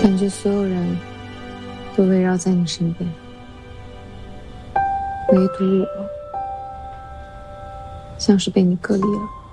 感觉所有人都围绕在你身边，唯独我像是被你隔离了。